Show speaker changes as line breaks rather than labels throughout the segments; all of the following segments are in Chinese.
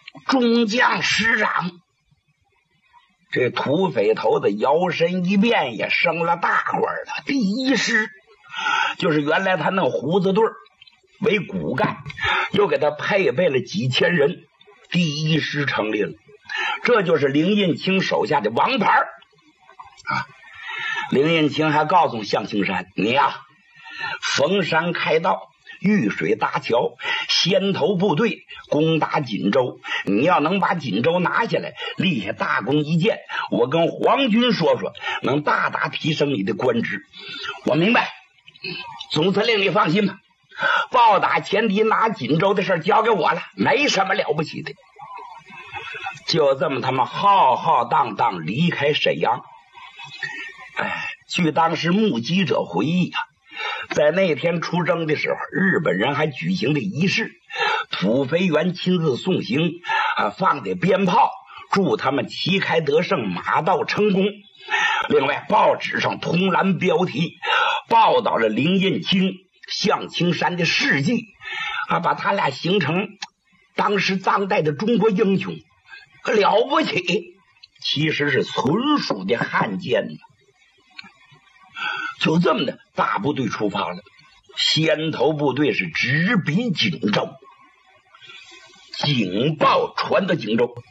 中将师长。这土匪头子摇身一变也升了大官了，第一师就是原来他那胡子队为骨干，又给他配备了几千人，第一师成立了。这就是林印卿手下的王牌啊！林印卿还告诉向青山，你呀，逢山开道，遇水搭桥，先头部队攻打锦州，你要能把锦州拿下来，立下大功一件，我跟皇军说说，能大大提升你的官职。我明白，总司令你放心吧，暴打前敌拿锦州的事交给我了，没什么了不起的。就这么他们浩浩荡荡离开沈阳。据当时目击者回忆啊，在那天出征的时候，日本人还举行了仪式，土肥原亲自送行放的鞭炮，祝他们旗开得胜，马到成功。另外报纸上通栏标题报道了林印卿、向青山的事迹把他俩形成当时当代的中国英雄，了不起，其实是纯属的汉奸。就这么的，大部队出发了，先头部队是直逼锦州。警报传到锦州，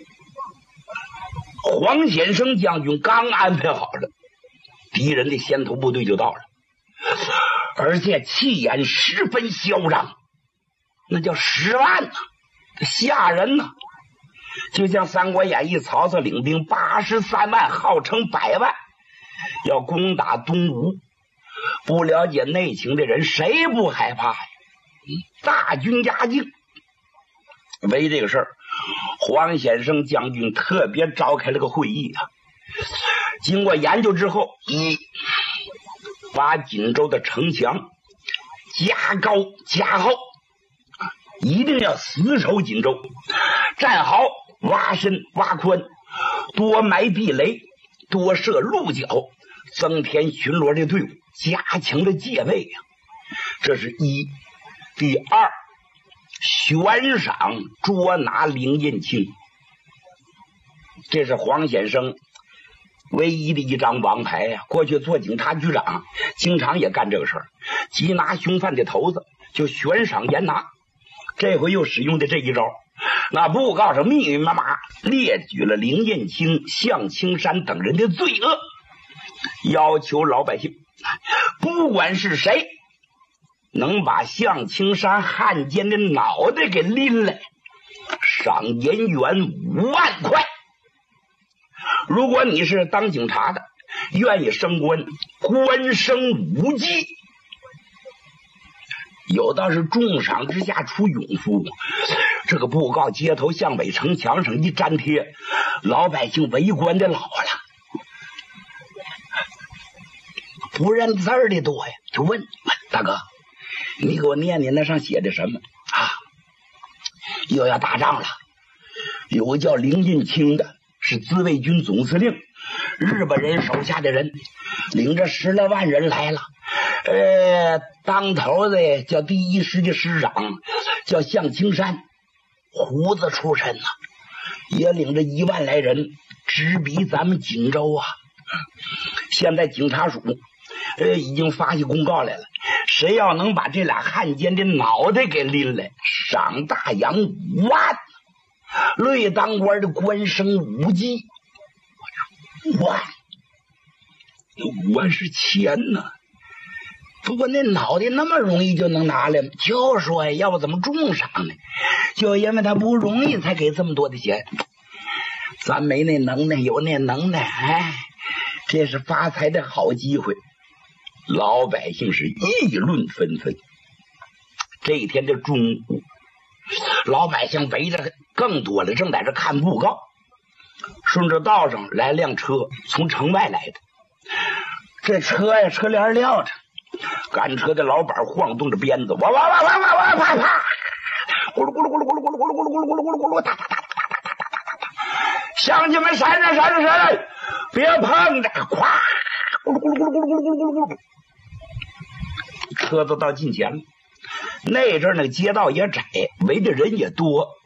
黄显生将军刚安排好了，敌人的先头部队就到了，而且气焰十分嚣张，那叫10万呐，吓人呐！就像《三国演义》，曹操领兵83万，号称100万，要攻打东吴。不了解内情的人谁不害怕呀？大军压境。为这个事儿，黄显生将军特别召开了个会议啊。经过研究之后，把锦州的城墙加高加厚，一定要死守锦州，战壕挖深挖宽，多埋地雷，多设鹿角，增添巡逻的队伍，加强了戒备呀。这是一。第二，悬赏捉拿林印卿，这是黄显生唯一的一张王牌呀。过去做警察局长，经常也干这个事儿，缉拿凶犯的头子就悬赏严拿。这回又使用的这一招，那布告上密密麻麻列举了林印卿、向青山等人的罪恶，要求老百姓不管是谁能把向青山汉奸的脑袋给拎来，赏银元5万块。如果你是当警察的，愿意升官，官升5级。有道是重赏之下出勇夫，这个布告街头巷尾城墙上一粘贴，老百姓围观的老了，不认字儿的多呀，就问大哥，你给我念念那上写的什么啊？又要打仗了，有个叫林印卿的，是自卫军总司令，日本人手下的人，领着10来万人来了。当头的叫第一师的师长叫向青山，胡子出身呐，也领着1万来人直逼咱们锦州啊。现在警察署已经发起公告来了，谁要能把这俩汉奸的脑袋给拎来，赏大洋5万，累当官的官升5级。5万是钱呢，不过那脑袋那么容易就能拿来吗？就说呀，要不怎么重赏呢？就因为他不容易才给这么多的钱。咱没那能耐，有那能耐，这是发财的好机会。老百姓是议论纷纷。这一天的中午，老百姓围着更多了，正在这看布告。顺着道上来辆车，从城外来的。这车呀，车帘撂着，赶车的老板晃动着鞭子，哇哇哇哇哇哇啪啪，咕噜咕噜咕噜咕噜咕噜咕噜咕噜咕噜咕噜咕噜咕噜，哒哒哒哒哒哒哒哒，乡亲们闪闪闪闪闪，别碰着，咵，咕噜咕噜咕噜咕噜咕噜咕噜咕噜咕噜，车子到近前了。那阵那个街道也窄，围的人也多，